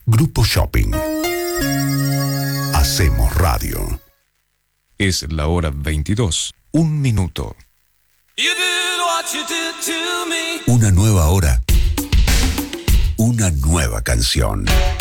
Grupo Shopping. Hacemos radio. Es la hora 22, 1 minuto. Una nueva hora. Una nueva canción.